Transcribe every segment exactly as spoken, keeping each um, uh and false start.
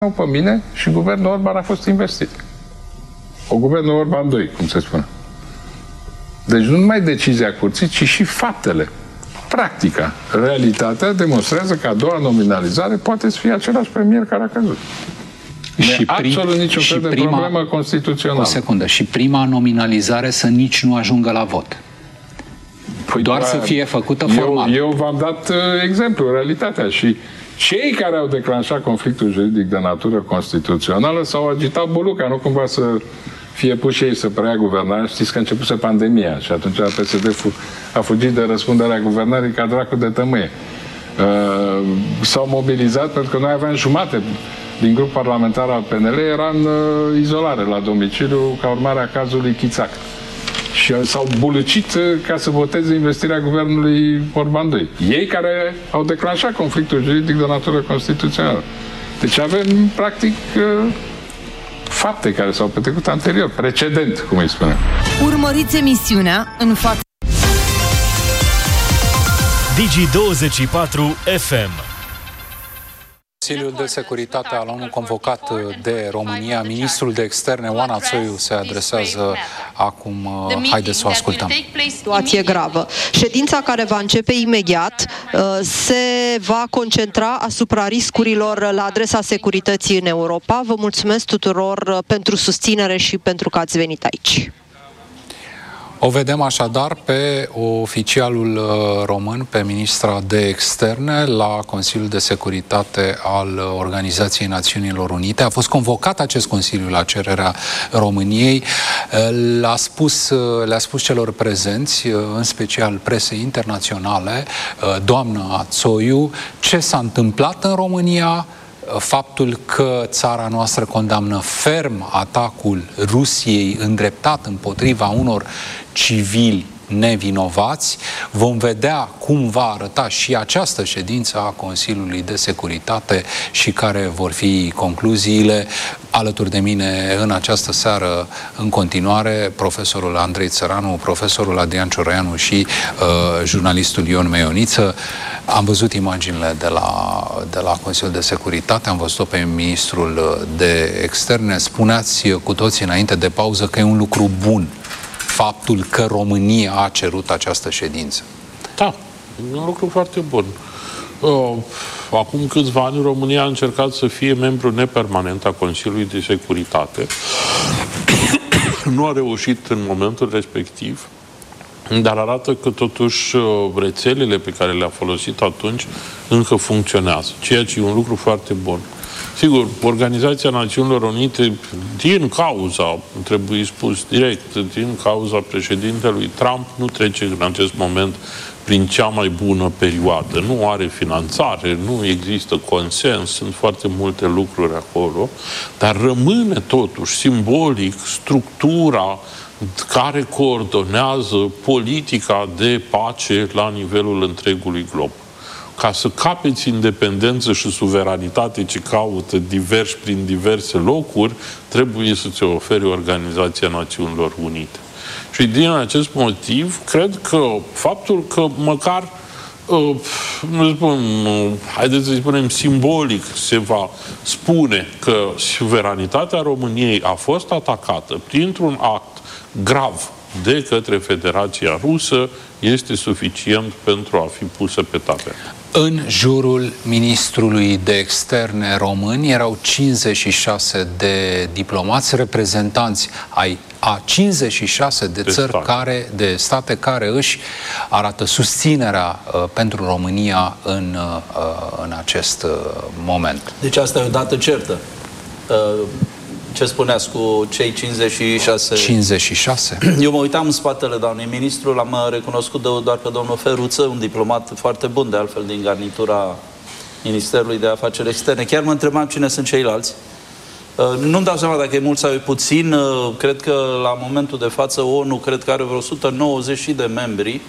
pe mine și guvernul Orban a fost investit. O guvernul Orban doi, cum se spune. Deci nu numai decizia curții, ci și faptele. Practica, realitatea demonstrează că a doua nominalizare poate să fie același premier care a căzut. Și absolut niciun fel de prima, problemă constituțională. O secundă. Și prima nominalizare să nici nu ajungă la vot. Păi doar să fie făcută formal. Eu, eu v-am dat uh, exemplu, realitatea. Și cei care au declanșat conflictul juridic de natură constituțională s-au agitat buluca, nu cumva să fie puși ei să preia guvernarea. Știți că a începuse pandemia și atunci P S D a fugit de răspunderea guvernării ca dracu de tămâie. Uh, s-au mobilizat pentru că noi aveam jumate din grup parlamentar al P N L era în uh, izolare la domiciliu ca urmare a cazului Chițac. Și s-au bulucit uh, ca să voteze investirea guvernului Orban doi. Ei care au declanșat conflictul juridic de natură constituțională. Deci avem, practic, uh, fapte care s-au petrecut anterior, precedent, cum îi spunem. Urmăriți emisiunea în față. Digi douăzeci și patru F M. Consiliul de Securitate al ONU convocat de România, ministrul de externe Oana Țoiu se adresează acum. Haideți să o ascultăm. Situație gravă. Ședința care va începe imediat se va concentra asupra riscurilor la adresa securității în Europa. Vă mulțumesc tuturor pentru susținere și pentru că ați venit aici. O vedem așadar pe oficialul român, pe ministra de externe la Consiliul de Securitate al Organizației Națiunilor Unite. A fost convocat acest Consiliu la cererea României. Le-a spus, le-a spus celor prezenți, în special presei internaționale, doamna Țoiu, ce s-a întâmplat în România, faptul că țara noastră condamnă ferm atacul Rusiei îndreptat împotriva unor civili nevinovați. Vom vedea cum va arăta și această ședință a Consiliului de Securitate și care vor fi concluziile. Alături de mine în această seară, în continuare, profesorul Andrei Țăranu, profesorul Adrian Cioroianu și uh, jurnalistul Ion Meioniță. Am văzut imaginile de la, de la Consiliul de Securitate, am văzut-o pe ministrul de externe. Spuneați cu toții înainte de pauză că e un lucru bun faptul că România a cerut această ședință. Da, e un lucru foarte bun. Acum câțiva ani România a încercat să fie membru nepermanent a Consiliului de Securitate. Nu a reușit în momentul respectiv, dar arată că totuși rețelele pe care le-a folosit atunci încă funcționează, ceea ce e un lucru foarte bun. Sigur, Organizația Națiunilor Unite, din cauza, trebuie spus direct, din cauza președintelui Trump, nu trece în acest moment prin cea mai bună perioadă. Nu are finanțare, nu există consens, sunt foarte multe lucruri acolo, dar rămâne totuși simbolic structura care coordonează politica de pace la nivelul întregului glob. Ca să capeți independență și suveranitate ce caută diversi prin diverse locuri, trebuie să ți ofere Organizația Națiunilor Unite. Și din acest motiv, cred că faptul că măcar, uh, nu spun, uh, haideți să spunem simbolic, se va spune că suveranitatea României a fost atacată printr-un act grav de către Federația Rusă, este suficient pentru a fi pusă pe tapet. În jurul ministrului de externe român erau cincizeci și șase de diplomați, reprezentanți ai a cincizeci și șase de, de țări state. care, de state care își arată susținerea uh, pentru România în, uh, în acest uh, moment. Deci asta e o dată certă. Uh, Ce spuneați cu cei cincizeci și șase? cincizeci și șase? Eu mă uitam în spatele doamnei ministru, l-am recunoscut de, doar pe domnul Feruță, un diplomat foarte bun, de altfel, din garnitura Ministerului de Afaceri Externe. Chiar mă întrebam cine sunt ceilalți. Nu-mi dau seama dacă e mult sau e puțin. Cred că la momentul de față ONU, cred că are vreo o sută nouăzeci de membri.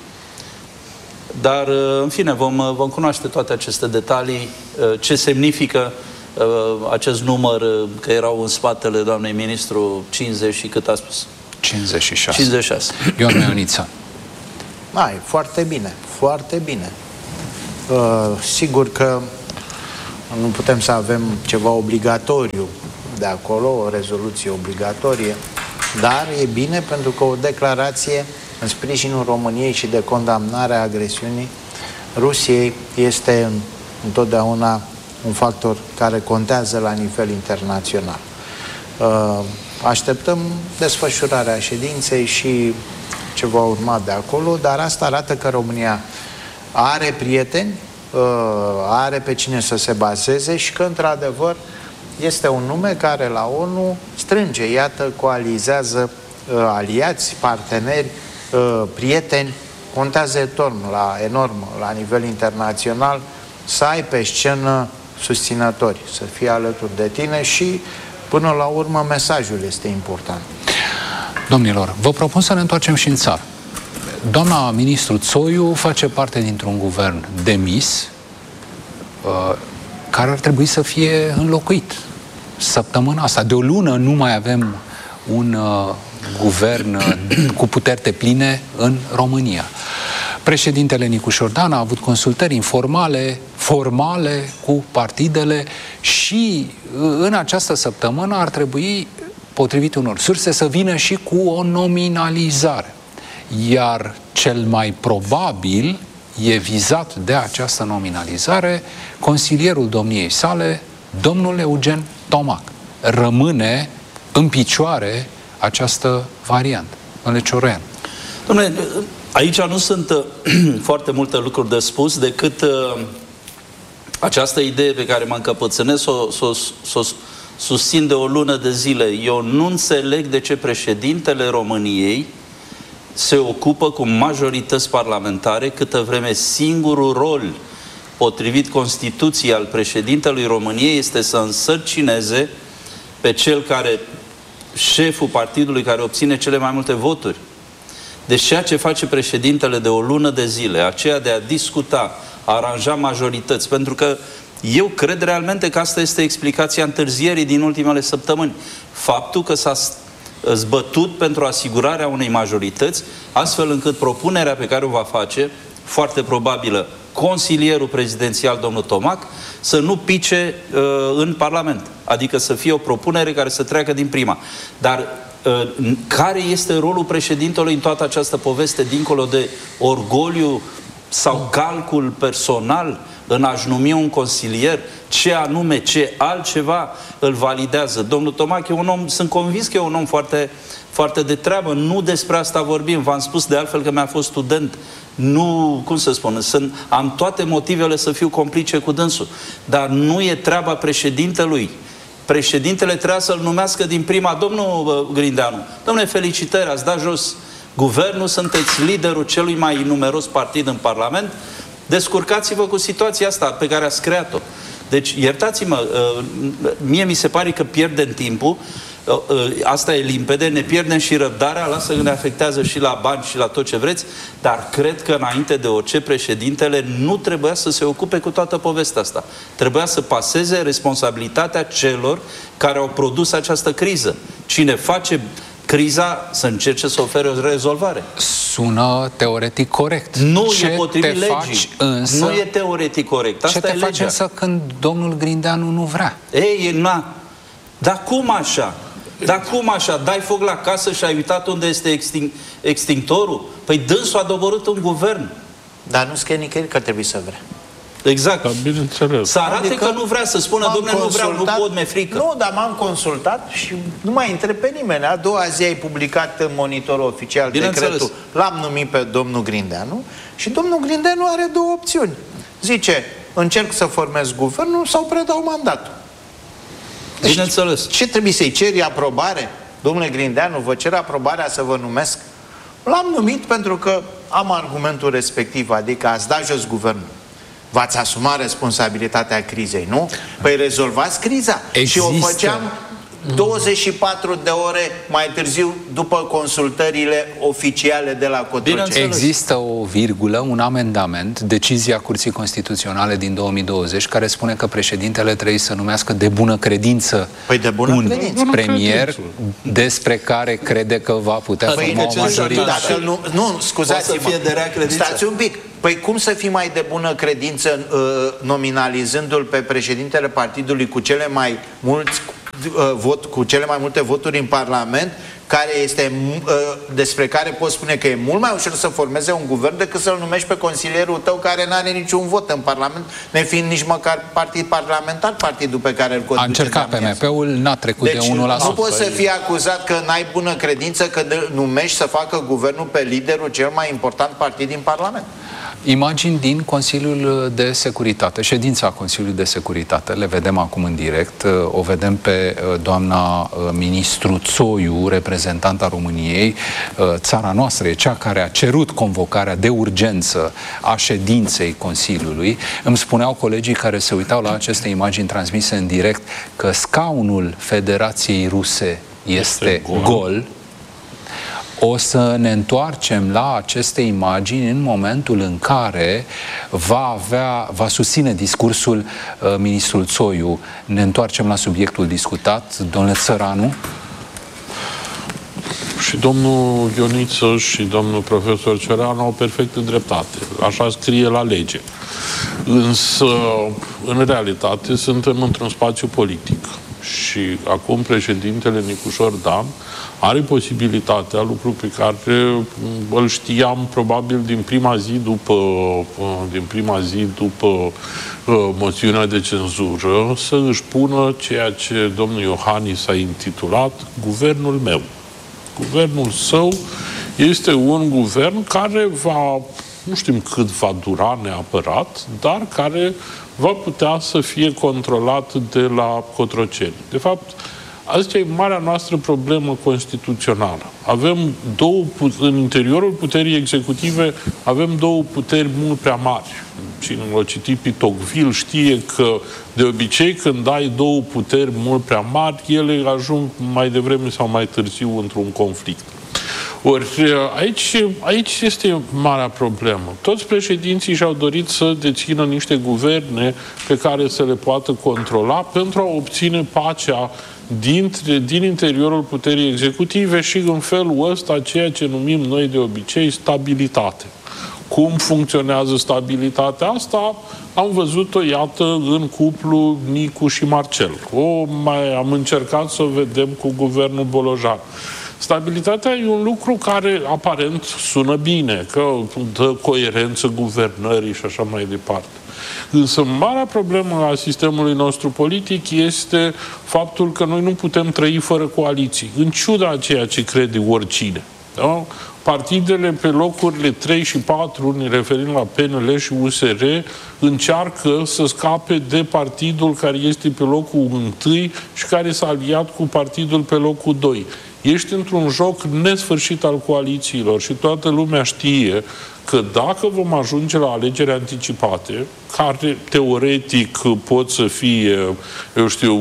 Dar, în fine, vom, vom cunoaște toate aceste detalii, ce semnifică acest număr, că erau în spatele doamnei ministru cincizeci și cât a spus? cincizeci și șase. cincizeci și șase. Ion Meioniță. Mai, foarte bine, foarte bine. Uh, sigur că nu putem să avem ceva obligatoriu de acolo, o rezoluție obligatorie, dar e bine pentru că o declarație în sprijinul României și de condamnarea agresiunii Rusiei este întotdeauna un factor care contează la nivel internațional. Așteptăm desfășurarea ședinței și ce va urma de acolo, dar asta arată că România are prieteni, are pe cine să se bazeze și că, într-adevăr, este un nume care la ONU strânge, iată, coalizează aliați, parteneri, prieteni, contează enorm la, enorm la nivel internațional să ai pe scenă susținători, să fie alături de tine și, până la urmă, mesajul este important. Domnilor, vă propun să ne întoarcem și în țară. Doamna ministru Țoiu face parte dintr-un guvern demis uh, care ar trebui să fie înlocuit. Săptămâna asta, de o lună, nu mai avem un uh, guvern uh, cu puteri depline în România. Președintele Nicu Șordan a avut consultări informale, formale cu partidele și uh, în această săptămână ar trebui, potrivit unor surse, să vină și cu o nominalizare. Iar cel mai probabil e vizat de această nominalizare consilierul domniei sale, domnul Eugen Tomac. Rămâne în picioare această variantă. Domnule Cioroian. Dom'le, aici nu sunt uh, foarte multe lucruri de spus decât uh, această idee pe care mă încăpățânesc, o, s-o, s-o susțin de o lună de zile. Eu nu înțeleg de ce președintele României se ocupă cu majorități parlamentare, câtă vreme singurul rol potrivit Constituției al președintelui României este să însărcineze pe cel care, șeful partidului care obține cele mai multe voturi. Deci ceea ce face președintele de o lună de zile, aceea de a discuta, a aranja majorități, pentru că eu cred realmente că asta este explicația întârzierii din ultimele săptămâni. Faptul că s-a zbătut pentru asigurarea unei majorități, astfel încât propunerea pe care o va face, foarte probabilă, consilierul prezidențial, domnul Tomac, să nu pice uh, în Parlament. Adică să fie o propunere care să treacă din prima. Dar uh, care este rolul președintelui în toată această poveste, dincolo de orgoliu sau calcul personal în a-și numi un consilier? Ce anume, ce altceva îl validează? Domnul Tomac e un om, sunt convins că e un om foarte, foarte de treabă. Nu despre asta vorbim. V-am spus de altfel că mi-a fost student. Nu, cum să spun, sunt, am toate motivele să fiu complice cu dânsul. Dar nu e treaba președintelui. Președintele trebuia să-l numească din prima. Domnul Grindeanu, domnule, felicitări, ați dat jos guvernul, sunteți liderul celui mai numeros partid în Parlament, descurcați-vă cu situația asta pe care ați creat-o. Deci, iertați-mă, mie mi se pare că pierdem timpul, asta e limpede, ne pierdem și răbdarea, lasă că ne afectează și la bani și la tot ce vreți, dar cred că înainte de orice președintele nu trebuia să se ocupe cu toată povestea asta. Trebuia să paseze responsabilitatea celor care au produs această criză. Cine face criza să încerce să ofere o rezolvare. Sună teoretic corect. Nu ce e potrivit legii. Însă, nu e teoretic corect. Asta ce te e faci legea. însă când domnul Grindeanu nu vrea? Ei, na. Dar cum așa? Dar cum așa? Dai foc la casă și ai uitat unde este extin extintorul? Păi dânsul a doborât un guvern. Dar nu scrie nicăieri că trebuie să vrea. Exact. Dar bineînțeles. Să arate Adică că nu vrea, să spună, domnule, nu vreau, nu pot, mi-e frică. Nu, dar m-am consultat și nu mai întreb pe nimeni. A doua zi ai publicat în monitorul oficial decretul. L-am numit pe domnul Grindeanu și domnul Grindeanu are două opțiuni. Zice, încerc să formez guvernul sau predau mandatul. Deci, bineînțeles. Ce trebuie să-i ceri aprobare? Domnule Grindeanu, vă cer aprobarea să vă numesc? L-am numit pentru că am argumentul respectiv, adică ați dat jos guvernul. V-ați asumat responsabilitatea crizei, nu? Păi rezolvați criza. Există. Și o făceam douăzeci și patru de ore mai târziu după consultările oficiale de la Cotroceni. Există o virgulă, un amendament, decizia Curții Constituționale din două mii douăzeci, care spune că președintele trebuie să numească de bună credință păi de bună un credință. premier despre care crede că va putea păi forma o majoritate. Dacă nu, nu scuzați-mă. Poate să fie de rea credință. Stați un pic. Păi cum să fii mai de bună credință uh, nominalizându-l pe președintele partidului cu cele mai mulți uh, vot, cu cele mai multe voturi în Parlament, care este, uh, despre care poți spune că e mult mai ușor să formeze un guvern decât să-l numești pe consilierul tău care nu are niciun vot în Parlament, nefiind nici măcar partid parlamentar, partidul pe care îl conduce. A încercat P M P-ul, n-a trecut deci, de unu la sută. Nu poți să fii acuzat că n-ai bună credință că numești să facă guvernul pe liderul cel mai important partid din Parlament. Imagini din Consiliul de Securitate, ședința Consiliului de Securitate, le vedem acum în direct, o vedem pe doamna ministru Țoiu, reprezentanta României. Țara noastră e cea care a cerut convocarea de urgență a ședinței Consiliului. Îmi spuneau colegii care se uitau la aceste imagini transmise în direct că scaunul Federației Ruse este, este gol. gol. O să ne întoarcem la aceste imagini în momentul în care va avea, va susține discursul uh, ministrul Țoiu. Ne întoarcem la subiectul discutat. Domnule Țăranu? Și domnul Ioniță și domnul profesor Cereanu au perfectă dreptate. Așa scrie la lege. Însă, în realitate, suntem într-un spațiu politic. Și acum președintele Nicușor Dan are posibilitatea, lucru pe care îl știam probabil din prima zi după, din prima zi după uh, moțiunea de cenzură, să își pună ceea ce domnul Iohannis a intitulat Guvernul meu. Guvernul său este un guvern care va, nu știm cât va dura neapărat, dar care va putea să fie controlat de la Cotroceni. De fapt, asta e marea noastră problemă constituțională. Avem două, în interiorul puterii executive, avem două puteri mult prea mari. Cine l-a citit pe Tocqueville știe că, de obicei, când ai două puteri mult prea mari, ele ajung mai devreme sau mai târziu într-un conflict. Ori aici, aici este marea problemă. Toți președinții și-au dorit să dețină niște guverne pe care să le poată controla pentru a obține pacea dintre, din interiorul puterii executive și în felul ăsta ceea ce numim noi de obicei stabilitate. Cum funcționează stabilitatea asta? Am văzut-o, iată, în cuplu Nicu și Marcel. O mai am încercat să o vedem cu guvernul Bolojan. Stabilitatea e un lucru care aparent sună bine, că dă coerență guvernării și așa mai departe. Însă marea problemă a sistemului nostru politic este faptul că noi nu putem trăi fără coaliții, în ciuda a ceea ce crede oricine. Da? Partidele pe locurile trei și patru, ne referim la P N L și U S R, încearcă să scape de partidul care este pe locul întâi și care s-a aliat cu partidul pe locul doi. Ești într-un joc nesfârșit al coalițiilor și toată lumea știe că dacă vom ajunge la alegeri anticipate, care teoretic pot să fie, eu știu,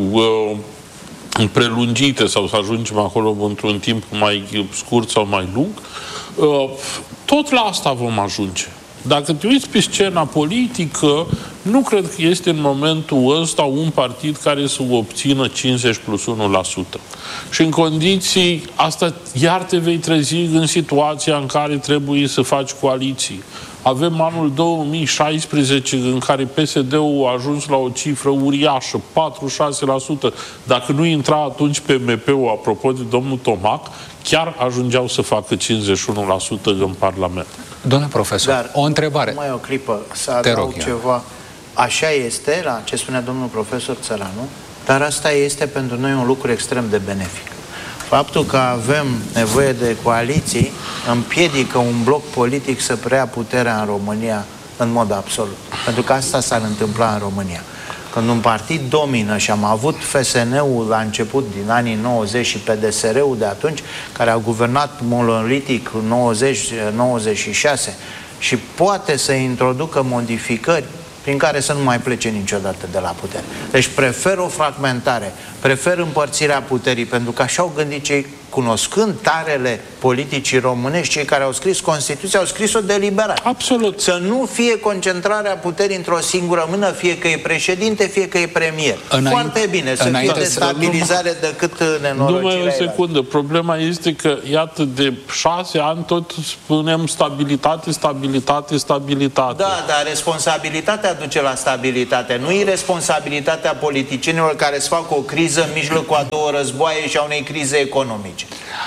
prelungite sau să ajungem acolo într-un timp mai scurt sau mai lung, tot la asta vom ajunge. Dacă te uiți pe scena politică, nu cred că este în momentul ăsta un partid care să obțină cincizeci plus unu la sută. Și în condiții, asta iar te vei trezi în situația în care trebuie să faci coaliții. Avem anul două mii șaisprezece în care P S D-ul a ajuns la o cifră uriașă, patruzeci și șase la sută. Dacă nu intra atunci P M P-ul, apropo de domnul Tomac, chiar ajungeau să facă cincizeci și unu la sută în Parlament. Domnule profesor, Dar, o întrebare. Mai o clipă, să adaug ceva. Așa este, la ce spunea domnul profesor Țăranu, dar asta este pentru noi un lucru extrem de benefic. Faptul că avem nevoie de coaliții împiedică un bloc politic să preia puterea în România în mod absolut. Pentru că asta s-ar întâmpla în România. Când un partid domină, și am avut F S N-ul la început din anii nouăzeci și P D S R-ul de atunci, care a guvernat monolitic nouăzeci nouăzeci și șase și poate să introducă modificări prin care să nu mai plece niciodată de la putere. Deci prefer o fragmentare. Prefer împărțirea puterii, pentru că așa au gândit cei, cunoscând tarele politicii românești, cei care au scris Constituția, au scris-o deliberat. Absolut. Să nu fie concentrarea puterii într-o singură mână, fie că e președinte, fie că e premier. Înainte, Foarte bine, să fie de stabilizare decât nenorocirea. Numai o secundă. Problema este că, iată, de șase ani tot spunem stabilitate, stabilitate, stabilitate. Da, dar responsabilitatea duce la stabilitate, nu irresponsabilitatea politicienilor care îți fac o criză în mijlocul a două războaie și a unei crize economice.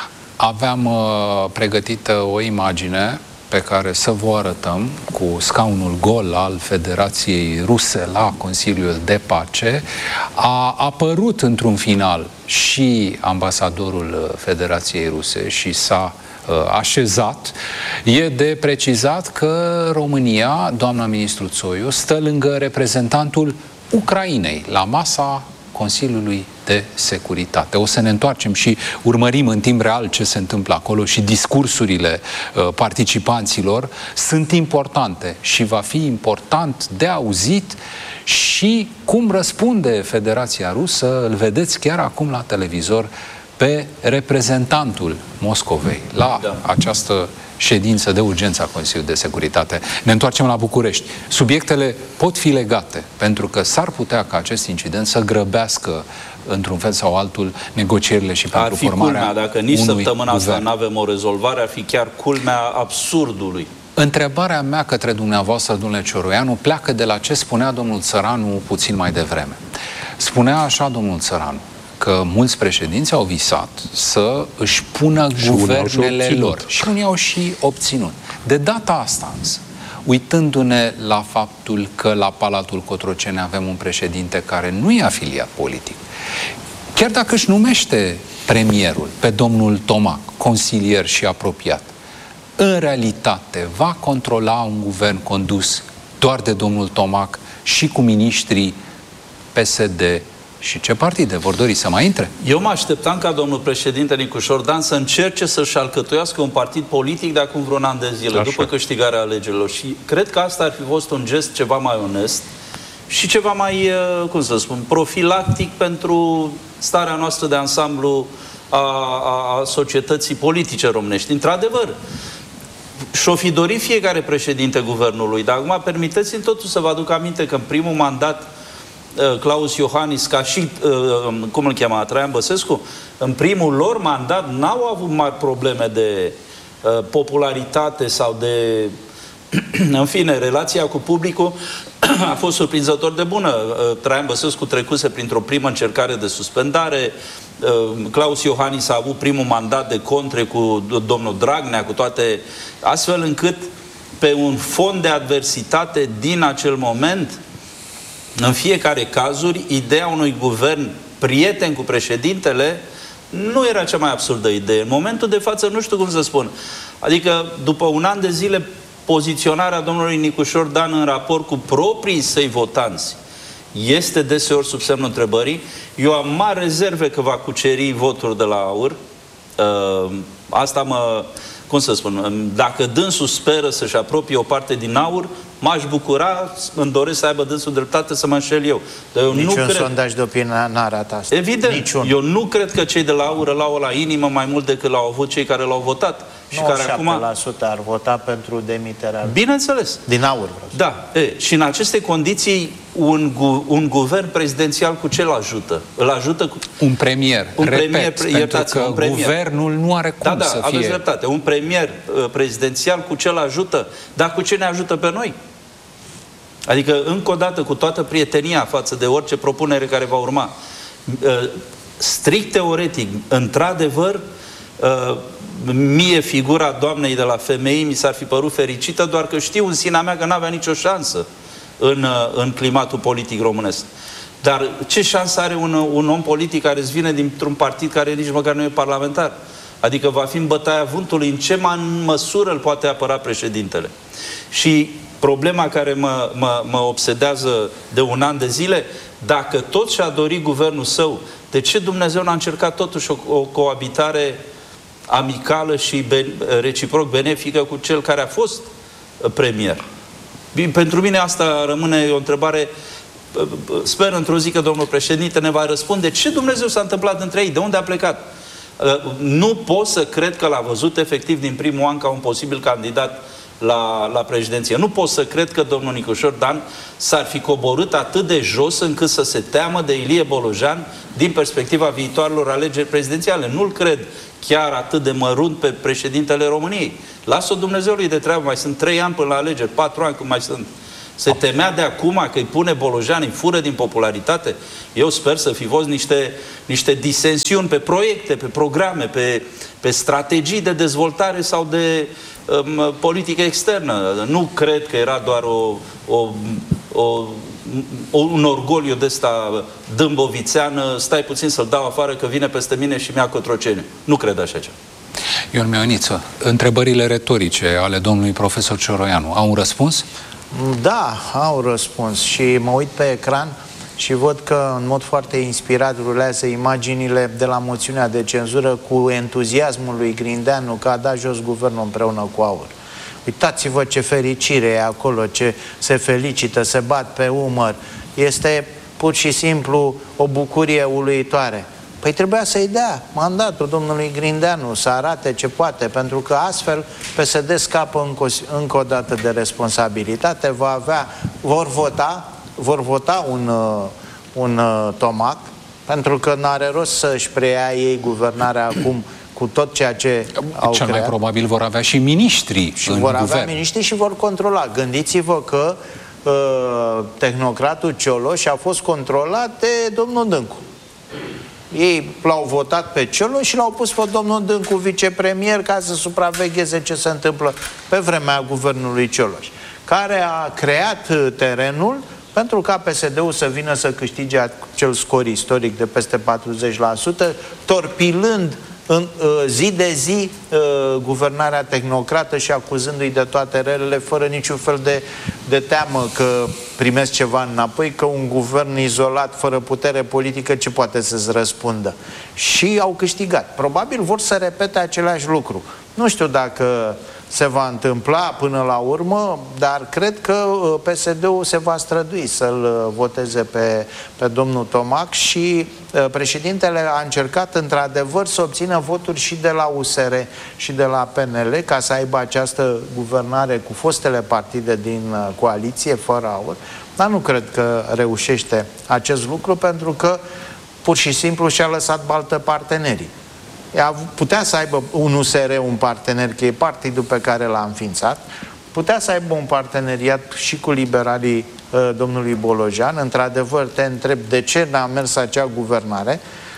Aveam uh, pregătită o imagine pe care să vă arătăm cu scaunul gol al Federației Ruse la Consiliul de Pace. A apărut într-un final și ambasadorul Federației Ruse și s-a uh, așezat. E de precizat că România, doamna ministru Țoiu, stă lângă reprezentantul Ucrainei la masa Consiliului de Securitate. O să ne întoarcem și urmărim în timp real ce se întâmplă acolo și discursurile uh, participanților sunt importante și va fi important de auzit și cum răspunde Federația Rusă, îl vedeți chiar acum la televizor pe reprezentantul Moscovei la da. această ședință de urgență a Consiliului de Securitate. Ne întoarcem la București. Subiectele pot fi legate, pentru că s-ar putea ca acest incident să grăbească într-un fel sau altul negocierile și pentru ar fi formarea culmea, dacă nici săptămâna guvern. asta nu avem o rezolvare, ar fi chiar culmea absurdului. Întrebarea mea către dumneavoastră, domnule Cioroianu, pleacă de la ce spunea domnul Țăranu puțin mai devreme. Spunea așa domnul Țăranu, că mulți președinți au visat să își pună și guvernele și lor. Și unii au și obținut. De data asta însă, uitându-ne la faptul că la Palatul Cotroceni avem un președinte care nu e afiliat politic, chiar dacă își numește premierul pe domnul Tomac, consilier și apropiat, în realitate va controla un guvern condus doar de domnul Tomac și cu miniștrii P S D și ce partide vor dori să mai intre? Eu mă așteptam ca domnul președinte Nicușor Dan să încerce să-și alcătuiască un partid politic de acum vreun an de zile, așa, după câștigarea alegerilor. Și cred că asta ar fi fost un gest ceva mai onest și ceva mai, cum să spun, profilactic pentru starea noastră de ansamblu a, a, a societății politice românești. Într-adevăr, și-o fi dorit fiecare președinte guvernului, dar acum permiteți-mi totul să vă aduc aminte că în primul mandat Claus Iohannis, ca și, cum îl cheamă, Traian Băsescu, în primul lor mandat n-au avut mari probleme de popularitate sau de, în fine, relația cu publicul a fost surprinzător de bună. Traian Băsescu trecuse printr-o primă încercare de suspendare, Claus Iohannis a avut primul mandat de contre cu domnul Dragnea, cu toate, astfel încât pe un fond de adversitate din acel moment, în fiecare cazuri, ideea unui guvern prieten cu președintele nu era cea mai absurdă idee. În momentul de față, nu știu cum să spun. Adică, după un an de zile, poziționarea domnului Nicușor Dan în raport cu proprii săi votanți este deseori sub semnul întrebării. Eu am mari rezerve că va cuceri voturi de la AUR. Asta mă... Cum să spun? Dacă dânsul speră să-și apropie o parte din AUR, m-aș bucura, îmi doresc să aibă dânsul dreptate să mă înșel eu. Eu Niciun nu cred... sondaj de opinie n-a arătat asta. Evident. Niciun. Eu nu cred că cei de la AUR l-au la inimă mai mult decât l-au avut cei care l-au votat. Și care acum... nouăzeci și șapte la sută ar vota pentru demiterea. Bineînțeles. Din AUR. Da. E, și în aceste condiții un, gu un guvern prezidențial cu ce îl ajută? Îl ajută cu... Un premier. Un Repet, premier, pentru că un premier. guvernul nu are cum da, da, să fie... aveți dreptate. Un premier uh, prezidențial cu ce îl ajută? Dar cu ce ne ajută pe noi? Adică, încă o dată, cu toată prietenia față de orice propunere care va urma, uh, strict teoretic, într-adevăr, uh, mie figura doamnei de la femei mi s-ar fi părut fericită, doar că știu în sinea mea că n-avea nicio șansă în, în climatul politic românesc. Dar ce șansă are un, un om politic care îți vine dintr-un partid care nici măcar nu e parlamentar? Adică va fi în bătaia vântului, în ce măsură îl poate apăra președintele. Și problema care mă, mă, mă obsedează de un an de zile, dacă tot și-a dorit guvernul său, de ce Dumnezeu n-a încercat totuși o, o coabitare amicală și ben, reciproc benefică cu cel care a fost premier? Pentru mine asta rămâne o întrebare sper într-o zi că domnul președinte ne va răspunde ce Dumnezeu s-a întâmplat între ei, de unde a plecat. Nu pot să cred că l-a văzut efectiv din primul an ca un posibil candidat la, la președinție. Nu pot să cred că domnul Nicușor Dan s-ar fi coborât atât de jos încât să se teamă de Ilie Bolojan din perspectiva viitoarelor alegeri prezidențiale. Nu-l cred chiar atât de mărunt pe președintele României. Lasă-o Dumnezeului de treabă, mai sunt trei ani până la alegeri, patru ani cum mai sunt. Se temea de acum că îi pune Bolojan, îi fură din popularitate. Eu sper să fi fost niște, niște disensiuni pe proiecte, pe programe, pe, pe strategii de dezvoltare sau de um, politică externă. Nu cred că era doar o, o, o, un orgoliu de ăsta dâmbovițean, stai puțin să-l dau afară că vine peste mine și mi-a cotroceniu. Nu cred așa ceva. Ion Mioaniță, întrebările retorice ale domnului profesor Cioroianu au un răspuns? Da, au răspuns și mă uit pe ecran și văd că în mod foarte inspirat rulează imaginile de la moțiunea de cenzură cu entuziasmul lui Grindeanu că a dat jos guvernul împreună cu AUR. Uitați-vă ce fericire e acolo, ce se felicită, se bat pe umăr. Este pur și simplu o bucurie uluitoare. Păi trebuia să-i dea mandatul domnului Grindeanu, să arate ce poate, pentru că astfel P S D scapă încă o, încă o dată de responsabilitate, va avea, vor vota, vor vota un, un Tomac, pentru că n-are rost să-și preia ei guvernarea acum cu tot ceea ce au Cel creat. mai probabil vor avea și miniștri și în vor guvern. avea miniștri și vor controla. Gândiți-vă că uh, tehnocratul Cioloș a fost controlat de domnul Dâncu. Ei l-au votat pe Cioloș și l-au pus pe domnul Dâncu vicepremier ca să supravegheze ce se întâmplă pe vremea guvernului Cioloș, care a creat terenul pentru ca P S D-ul să vină să câștige acel scor istoric de peste patruzeci la sută, torpilând în uh, zi de zi uh, guvernarea tehnocrată și acuzându-i de toate relele, fără niciun fel de, de teamă că primesc ceva înapoi, că un guvern izolat, fără putere politică, ce poate să-ți răspundă? Și au câștigat. Probabil vor să repete același lucru. Nu știu dacă se va întâmpla până la urmă, dar cred că P S D-ul se va strădui să-l voteze pe, pe domnul Tomac și președintele a încercat într-adevăr să obțină voturi și de la U S R și de la P N L ca să aibă această guvernare cu fostele partide din coaliție, fără AUR, dar nu cred că reușește acest lucru pentru că pur și simplu și-a lăsat baltă partenerii. Putea să aibă un U S R, un partener, că e partidul pe care l-a înființat, putea să aibă un parteneriat și cu liberalii uh, domnului Bolojan. Într-adevăr, te întreb de ce n-a mers acea guvernare,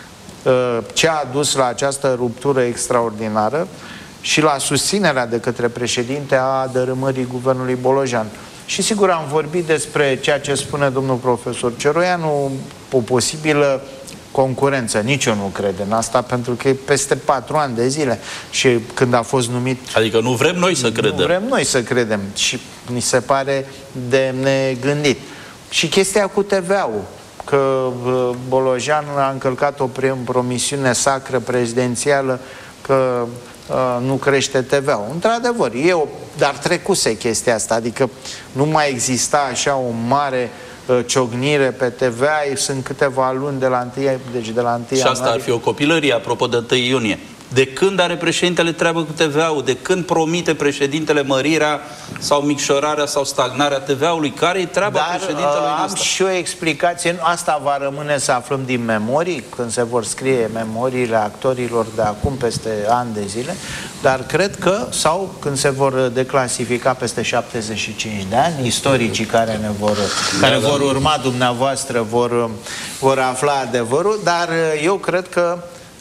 uh, ce a dus la această ruptură extraordinară și la susținerea de către președinte a dărâmării guvernului Bolojan. Și sigur am vorbit despre ceea ce spune domnul profesor Cioroianu, o posibilă concurență. Nici eu nu cred în asta, pentru că e peste patru ani de zile și când a fost numit... Adică nu vrem noi să credem. Nu vrem noi să credem și mi se pare de negândit. Și chestia cu T V A-ul, că Bolojan a încălcat o promisiune sacră prezidențială că uh, nu crește T V A-ul. Într-adevăr, e o... dar trecuse chestia asta, adică nu mai exista așa o mare ciognire pe T V A, sunt câteva luni de la întâi, deci de la întâi și asta ar fi o copilărie, apropo de întâi iunie. De când are președintele treabă cu T V A-ul? De când promite președintele mărirea sau micșorarea sau stagnarea T V A-ului? Care e treaba Dar, președintelui am ăsta? și o explicație. Asta va rămâne să aflăm din memorii, când se vor scrie memoriile actorilor de acum peste ani de zile, dar cred că, sau când se vor declasifica peste șaptezeci și cinci de ani, istoricii care ne vor, da, care da. vor urma dumneavoastră vor, vor afla adevărul, dar eu cred că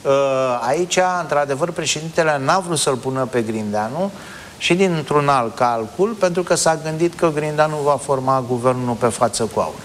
aici, într-adevăr, președintele n-a vrut să-l pună pe Grindeanu și dintr-un alt calcul, pentru că s-a gândit că Grindeanu va forma guvernul pe față cu AUR.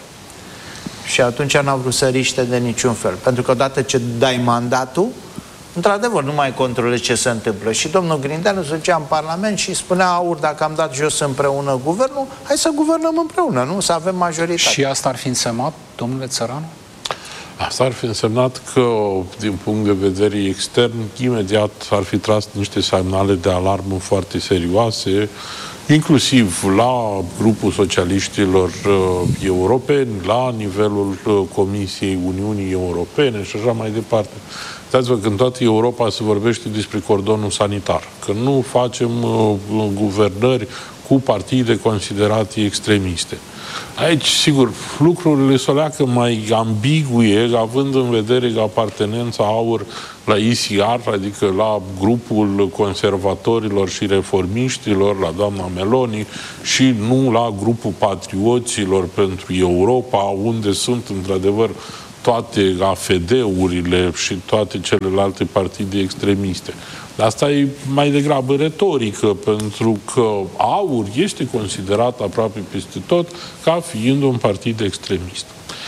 Și atunci n-a vrut să riște de niciun fel. Pentru că odată ce dai mandatul, într-adevăr, nu mai controlezi ce se întâmplă. Și domnul Grindeanu se ducea în Parlament și spunea AUR, dacă am dat jos împreună guvernul, hai să guvernăm împreună, nu? Să avem majoritate. Și asta ar fi însemnat, domnule Țăranu? Asta ar fi însemnat că, din punct de vedere extern, imediat ar fi tras niște semnale de alarmă foarte serioase, inclusiv la grupul socialiștilor uh, europeni, la nivelul uh, Comisiei Uniunii Europene și așa mai departe. Uitați-vă că în toată Europa se vorbește despre cordonul sanitar, că nu facem uh, guvernări cu partide considerate extremiste. Aici, sigur, lucrurile se leacă mai ambiguie, având în vedere că apartenența AUR la I C R, adică la grupul conservatorilor și reformiștilor, la doamna Meloni, și nu la grupul patrioților pentru Europa, unde sunt, într-adevăr, toate A F D-urile și toate celelalte partide extremiste. Dar asta e mai degrabă retorică, pentru că AUR este considerat aproape peste tot ca fiind un partid extremist.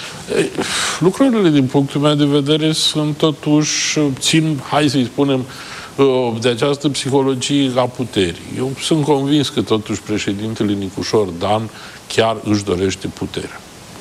Lucrurile, din punctul meu de vedere, sunt totuși, țin, hai să-i spunem, de această psihologie a puterii. Eu sunt convins că totuși președintele Nicușor Dan chiar își dorește puterea.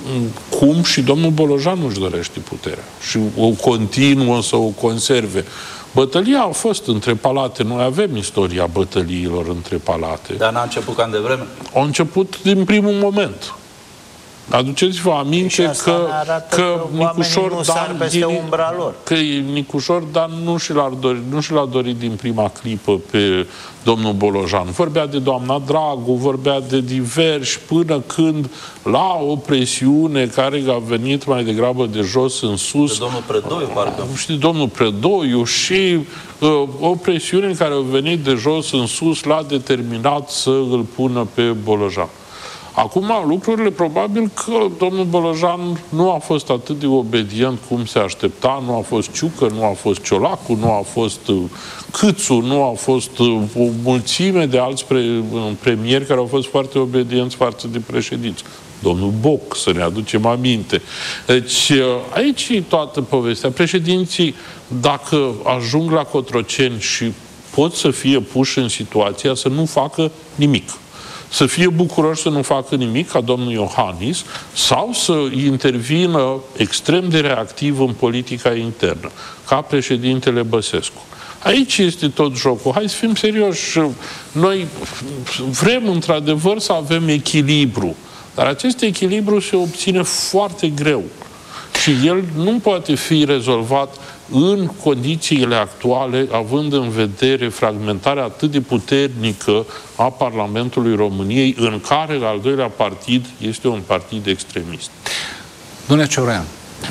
Cum și domnul Bolojan își dorește puterea. Și o continuă să o conserve. Bătălia a fost între palate. Noi avem istoria bătăliilor între palate. Dar n-a început cam de vreme? A început din primul moment. Aduceți-vă aminte că, că, că Nicușor Dan peste umbra lor. Că Nicușor Dan nu și l-a dorit, nu și l-a dorit din prima clipă pe domnul Bolojan. Vorbea de doamna Dragu, vorbea de diversi, până când la o presiune care a venit mai degrabă de jos în sus. De domnul Predoiu, parcă. Știi, domnul Predoiu și uh, o presiune care a venit de jos în sus l-a determinat să îl pună pe Bolojan. Acum, lucrurile, probabil că domnul Bolojan nu a fost atât de obedient cum se aștepta, nu a fost Ciucă, nu a fost Ciolacu, nu a fost uh, Câțu, nu a fost uh, o mulțime de alți pre, uh, premieri care au fost foarte obedienți față de președinți. Domnul Boc, să ne aducem aminte. Deci, uh, aici e toată povestea. Președinții, dacă ajung la Cotroceni și pot să fie puși în situația să nu facă nimic, să fie bucuroși să nu facă nimic, ca domnul Iohannis, sau să intervină extrem de reactiv în politica internă, ca președintele Băsescu. Aici este tot jocul. Hai să fim serioși. Noi vrem, într-adevăr, să avem echilibru, dar acest echilibru se obține foarte greu. Și el nu poate fi rezolvat în condițiile actuale, având în vedere fragmentarea atât de puternică a Parlamentului României, în care al doilea partid este un partid extremist. Domnule Cioroian,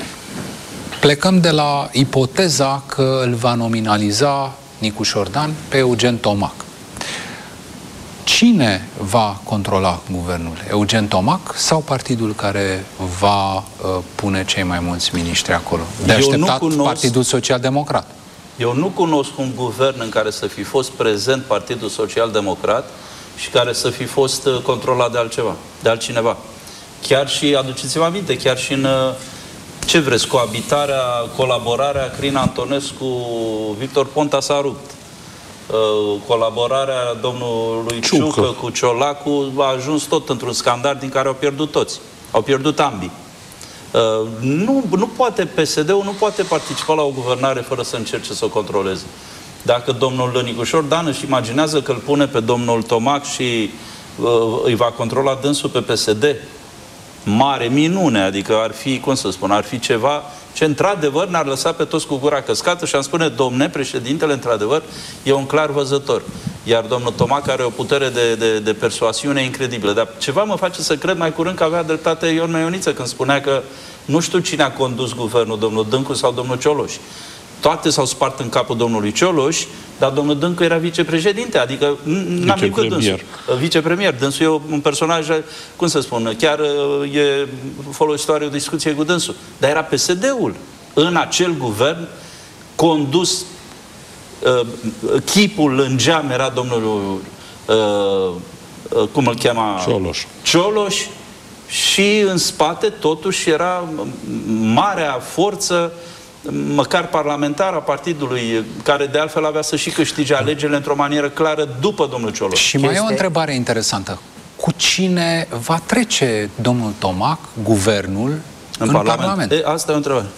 plecăm de la ipoteza că îl va nominaliza Nicușor Dan pe Eugen Tomac. Cine va controla guvernul? Eugen Tomac sau partidul care va uh, pune cei mai mulți miniștri acolo? De așteptat cunosc, Partidul Social-Democrat. Eu nu cunosc un guvern în care să fi fost prezent Partidul Social-Democrat și care să fi fost uh, controlat de altceva, de altcineva. Chiar și, aduceți-vă aminte, chiar și în, uh, ce vreți, coabitarea, colaborarea Crin Antonescu, Victor Ponta s-a rupt. Colaborarea domnului Ciucă, Ciucă cu Ciolacu a ajuns tot într-un scandal din care au pierdut toți. Au pierdut ambii. Nu, nu poate P S D-ul nu poate participa la o guvernare fără să încerce să o controleze. Dacă domnul Nicușor Dan își imaginează că îl pune pe domnul Tomac și uh, îi va controla dânsul pe P S D, mare minune, adică ar fi, cum să spun, ar fi ceva ce într-adevăr ne-ar lăsa pe toți cu gura căscată și am spune, domne, președintele, într-adevăr, e un clar văzător. Iar domnul Tomac are o putere de, de, de persoasiune incredibilă. Dar ceva mă face să cred mai curând că avea dreptate Ion Meioniță când spunea că nu știu cine a condus guvernul, domnul Dâncu sau domnul Cioloș. Toate s-au spart în capul domnului Cioloș, dar domnul Dâncu era vicepreședinte, adică n-am nimic cu dânsul. Vicepremier. Dânsul e un personaj, cum să spun, chiar e folositoare o discuție cu dânsul. Dar era P S D-ul în acel guvern condus, uh, chipul în geam era domnul uh, uh, cum îl cheamă? Cioloș. Cioloș și în spate totuși era marea forță măcar parlamentar a partidului, care de altfel avea să și câștige alegerile într-o manieră clară după domnul Cioloș. Și mai e o întrebare interesantă. Cu cine va trece domnul Tomac guvernul în, în Parlament? Parlament? E, asta e o întrebare.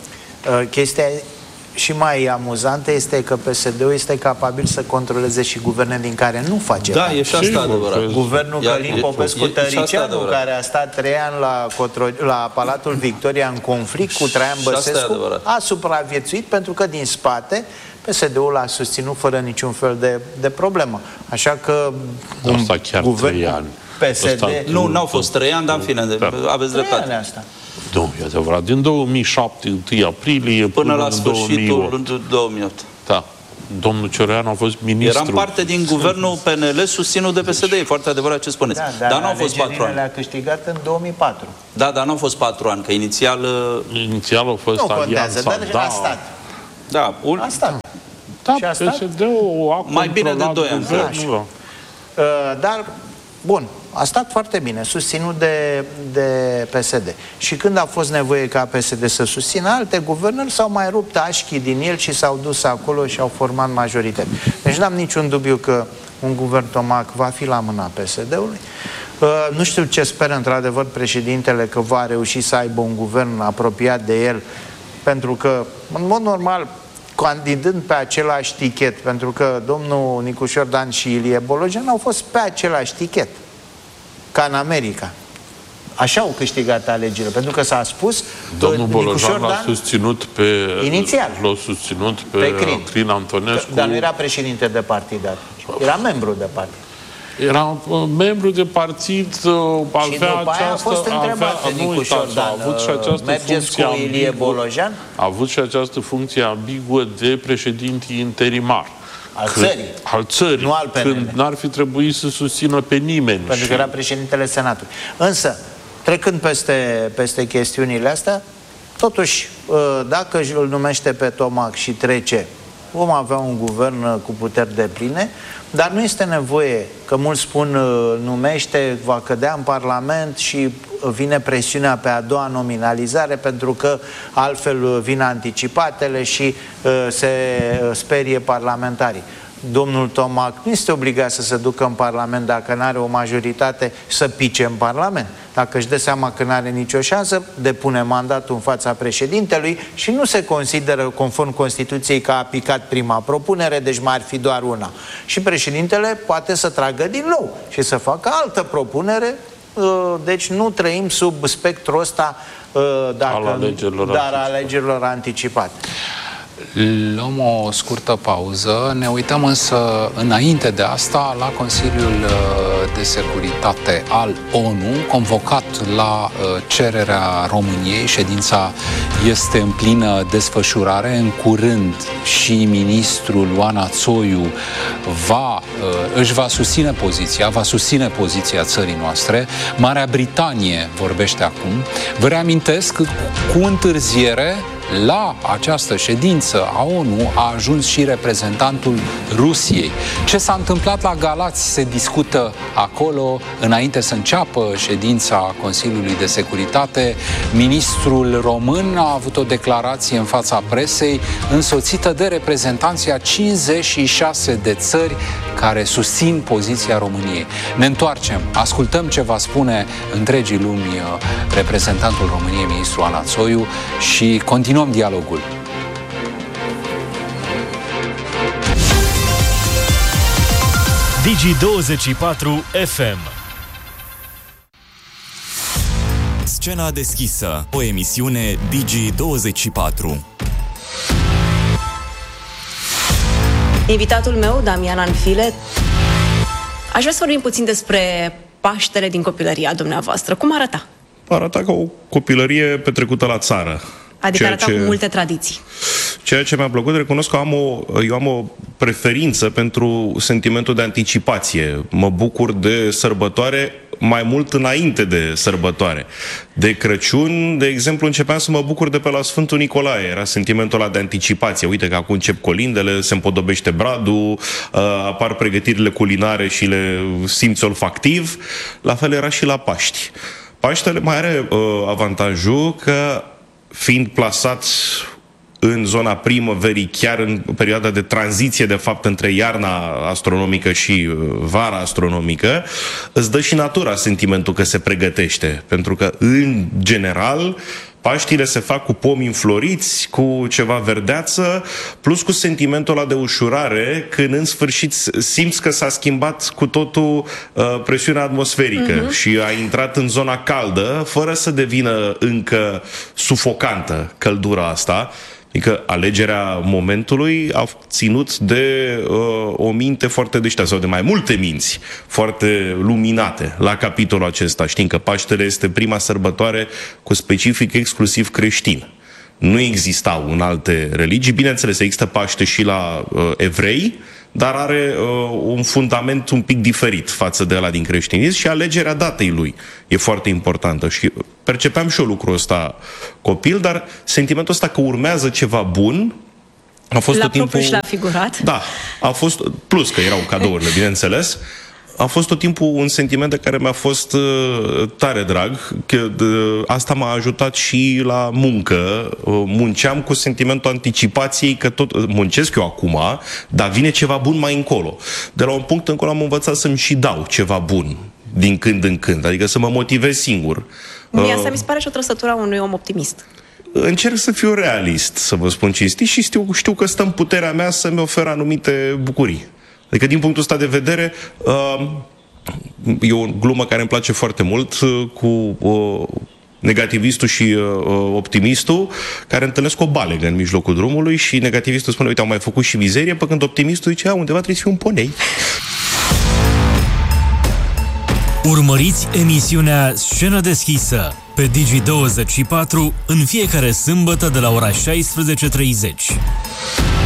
Chestia și mai amuzantă este că P S D-ul este capabil să controleze și guverne din care nu face Da, parte. e și asta adevărat. Guvernul Călin Popescu-Tăricianu, care a stat trei ani la, Cotro- la Palatul Victoria în conflict cu Traian Băsescu, a supraviețuit pentru că din spate P S D-ul a susținut fără niciun fel de, de problemă. Așa că Asta chiar trei ani. P S D... Asta, nu, n-au fost trei ani, dar în fine, da. aveți dreptate. Asta. Nu, e adevărat. Din două mii șapte, întâi aprilie, Până, până la sfârșitul sfârșitul două mii opt. Da. Domnul Cioreanu a fost ministru. Eram parte din guvernul P N L susținut de P S D, e foarte adevărat ce spuneți. Da, dar dar nu au fost patru ani. le-a câștigat în două mii patru. Da, dar nu au fost patru ani, că inițial... Inițial a fost nu alianța. Nu contează, dar da. a stat. Da, un... A stat. Da, și a stat? P S D-ul a mai bine de doi ani. Guvernul, uh, dar, bun, a stat foarte bine, susținut de, de P S D. Și când a fost nevoie ca P S D să susțină, alte guvernări s-au mai rupt așchii din el și s-au dus acolo și au format majorități. Deci n-am niciun dubiu că un guvern Tomac va fi la mâna P S D-ului. Uh, nu știu ce speră într-adevăr președintele, că va reuși să aibă un guvern apropiat de el, pentru că, în mod normal, candidând pe același tichet, pentru că domnul Nicușor Dan și Ilie Bolojan au fost pe același tichet, ca în America. Așa au câștigat alegerile, pentru că s-a spus... Domnul Bolojan l-a susținut pe... Inițial. L-a susținut pe, pe Crin. Crin Antonescu. Dar nu era președinte de partid, era membru de partid. Era uh, membru de partid, uh, avea și după această... aia a fost întrebat de Nicușor Dan, a avut și această mergeți cu Ilie Bolojan? A avut și această funcție ambiguă de președinte interimar. Al când, țării. Al țării. Nu al P N L. Când n-ar fi trebuit să susțină pe nimeni. Pentru și... că era președintele Senatului. Însă, trecând peste, peste chestiunile astea, totuși, dacă îl numește pe Tomac și trece, vom avea un guvern cu puteri depline, dar nu este nevoie, că mulți spun numește, va cădea în Parlament și vine presiunea pe a doua nominalizare, pentru că altfel vin anticipatele și uh, se sperie parlamentarii. Domnul Tomac nu este obligat să se ducă în Parlament dacă nu are o majoritate să pice în Parlament. Dacă își dă seama că nu are nicio șansă, depune mandatul în fața președintelui și nu se consideră, conform Constituției, că a picat prima propunere, deci mai ar fi doar una. Și președintele poate să tragă din nou și să facă altă propunere. Deci nu trăim sub spectrul ăsta, dacă, al alegerilor dar alegerilor anticipate. Luăm o scurtă pauză, ne uităm însă înainte de asta la Consiliul de Securitate al ONU, convocat la cererea României. Ședința este în plină desfășurare. În curând și ministrul Oana Țoiu va, își va susține poziția, va susține poziția țării noastre. Marea Britanie vorbește acum. Vă reamintesc că cu întârziere la această ședință a ONU a ajuns și reprezentantul Rusiei. Ce s-a întâmplat la Galați se discută acolo înainte să înceapă ședința Consiliului de Securitate. Ministrul român a avut o declarație în fața presei însoțită de reprezentanții a cincizeci și șase de țări care susțin poziția României. Ne întoarcem, ascultăm ce va spune întregii lumi reprezentantul României, ministrul Oana Țoiu, și continuăm dialogul. Digi douăzeci și patru F M. Scena deschisă, o emisiune Digi douăzeci și patru. Invitatul meu, Damian Anfile, aș vrea să vorbim puțin despre Paștele din copilăria dumneavoastră. Cum arăta? Arăta ca o copilărie petrecută la țară. Adică arăta ce... cu multe tradiții. Ceea ce mi-a plăcut, recunosc că am o, eu am o preferință pentru sentimentul de anticipație. Mă bucur de sărbătoare mai mult înainte de sărbătoare. De Crăciun, de exemplu, începeam să mă bucur de pe la Sfântul Nicolae. Era sentimentul ăla de anticipație. Uite că acum încep colindele, se împodobește bradul, apar pregătirile culinare și le simți olfactiv. La fel era și la Paști. Paștele mai are uh, avantajul că, fiind plasat în zona primăverii, chiar în perioada de tranziție, de fapt, între iarna astronomică și vara astronomică, îți dă și natura sentimentul că se pregătește. Pentru că, în general, Paștile se fac cu pomi înfloriți, cu ceva verdeață, plus cu sentimentul ăla de ușurare, când în sfârșit simți că s-a schimbat cu totul uh, presiunea atmosferică uh-huh. și a intrat în zona caldă, fără să devină încă sufocantă căldura asta. Adică alegerea momentului a ținut de uh, o minte foarte deșteaptă, sau de mai multe minți foarte luminate la capitolul acesta. Știm că Paștele este prima sărbătoare cu specific exclusiv creștin. Nu existau în alte religii. Bineînțeles, există Paște și la uh, evrei, dar are uh, un fundament un pic diferit față de ăla din creștinism și alegerea datei lui e foarte importantă. Și percepeam și eu lucrul ăsta copil, dar sentimentul ăsta că urmează ceva bun a fost la tot timpul... și la figurat. Da, a fost, plus că erau cadourile, bineînțeles, a fost tot timpul un sentiment de care mi-a fost uh, tare drag, că uh, asta m-a ajutat și la muncă. Uh, munceam cu sentimentul anticipației că tot muncesc eu acum, dar vine ceva bun mai încolo. De la un punct încolo am învățat să-mi și dau ceva bun din când în când, adică să mă motivez singur. Mie asta mi se pare și o trăsătură a unui om optimist. Încerc să fiu realist, să vă spun cinstit, și știu, știu că stă în puterea mea să-mi ofer anumite bucurii. Adică, din punctul ăsta de vedere, uh, e o glumă care îmi place foarte mult uh, cu uh, negativistul și uh, optimistul, care întâlnesc o balegă în mijlocul drumului și negativistul spune, uite, am mai făcut și mizerie, pe când optimistul zice, a, undeva trebuie să fie un ponei. Urmăriți emisiunea Scenă deschisă pe Digi douăzeci și patru în fiecare sâmbătă de la ora șaisprezece și treizeci.